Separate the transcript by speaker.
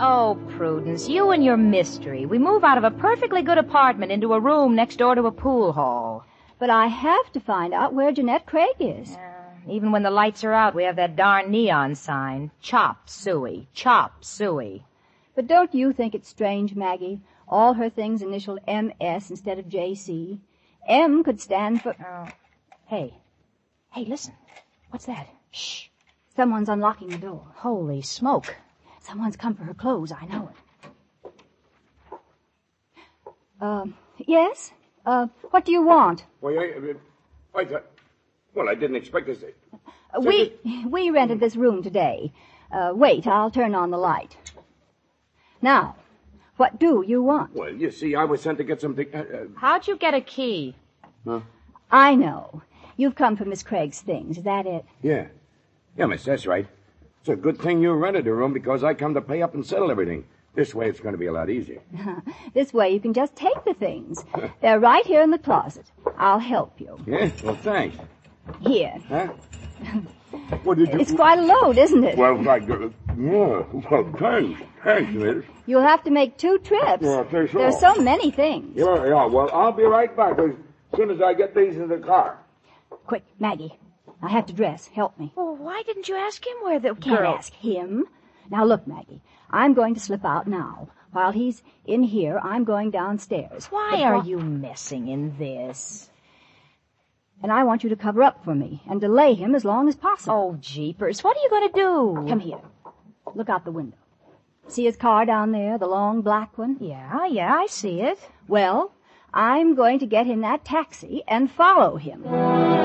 Speaker 1: Oh, Prudence, you and your mystery. We move out of a perfectly good apartment into a room next door to a pool hall.
Speaker 2: But I have to find out where Jeanette Craig is.
Speaker 1: Even when the lights are out, we have that darn neon sign. Chop Suey. Chop Suey.
Speaker 2: But don't you think it's strange, Maggie? All her things initialed M.S. instead of J.C. M could stand for...
Speaker 1: Hey, listen. What's that? Shh.
Speaker 2: Someone's unlocking the door.
Speaker 1: Holy smoke.
Speaker 2: Someone's come for her clothes, I know it. Yes? What do you want?
Speaker 3: Well, I didn't expect this.
Speaker 2: We rented this room today. Wait, I'll turn on the light. Now, what do you want?
Speaker 3: Well, you see, I was sent to get something...
Speaker 1: How'd you get a key?
Speaker 3: Huh?
Speaker 2: I know. You've come for Miss Craig's things. Is that it?
Speaker 3: Yeah. Yeah, miss, that's right. It's a good thing you rented a room because I come to pay up and settle everything. This way it's going to be a lot easier.
Speaker 2: This way you can just take the things. They're right here in the closet. I'll help you.
Speaker 3: Yeah? Well, thanks.
Speaker 2: Here.
Speaker 3: Huh? What did you...
Speaker 2: It's quite a load, isn't it?
Speaker 3: Well, thanks. Thanks, miss.
Speaker 2: You'll have to make 2 trips.
Speaker 3: Yeah, for sure.
Speaker 2: There's so many things.
Speaker 3: Yeah, well, I'll be right back as soon as I get these in the car.
Speaker 2: Quick, Maggie. I have to dress. Help me.
Speaker 1: Well, why didn't you ask him where the
Speaker 2: Can't ask him. Now, look, Maggie. I'm going to slip out now. While he's in here, I'm going downstairs.
Speaker 1: Why are you messing in this?
Speaker 2: And I want you to cover up for me and delay him as long as possible.
Speaker 1: Oh, jeepers. What are you going to do?
Speaker 2: Come here. Look out the window. See his car down there, the long black one?
Speaker 1: Yeah, I see it.
Speaker 2: Well, I'm going to get in that taxi and follow him.